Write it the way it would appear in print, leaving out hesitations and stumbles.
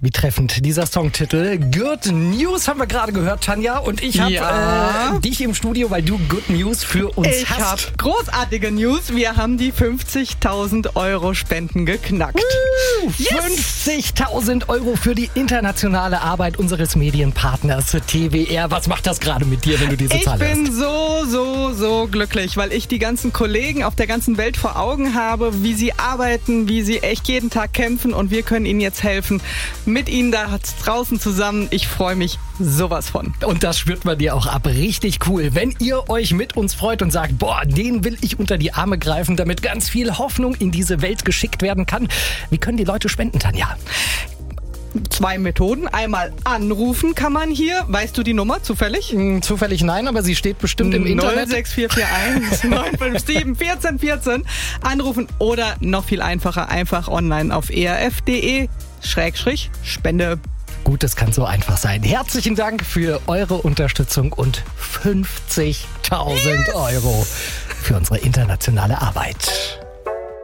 Wie treffend dieser Songtitel. Good News haben wir gerade gehört, Tanja. Und ich habe dich im Studio, weil du Good News für uns hast. Ich habe großartige News. Wir haben die 50.000 Euro Spenden geknackt. Yes! 50.000 Euro für die internationale Arbeit unseres Medienpartners TWR. Was macht das gerade mit dir, wenn du diese Zahl hast? Ich bin so glücklich, weil ich die ganzen Kollegen auf der ganzen Welt vor Augen habe, wie sie arbeiten, wie sie echt jeden Tag kämpfen und wir können ihnen jetzt helfen. Mit ihnen da draußen zusammen. Ich freue mich sowas von. Und das spürt man dir auch ab. Richtig cool. Wenn ihr euch mit uns freut und sagt, boah, den will ich unter die Arme greifen, damit ganz viel Hoffnung in diese Welt geschickt werden kann. Wie können die Leute spenden, Tanja? 2 Methoden. Einmal anrufen kann man hier. Weißt du die Nummer zufällig? Zufällig nein, aber sie steht bestimmt im Internet. 06441 957 1414. Anrufen oder noch viel einfacher, einfach online auf erf.de/Spende. Gut, das kann so einfach sein. Herzlichen Dank für eure Unterstützung und 50.000 Euro für unsere internationale Arbeit.